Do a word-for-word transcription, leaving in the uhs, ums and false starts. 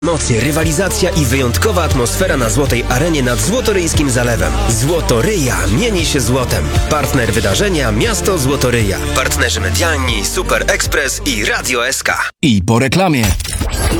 Emocje, rywalizacja i wyjątkowa atmosfera na Złotej Arenie nad Złotoryjskim Zalewem. Złotoryja mieni się złotem. Partner wydarzenia Miasto Złotoryja. Partnerzy medialni Super Express i Radio S K. I po reklamie.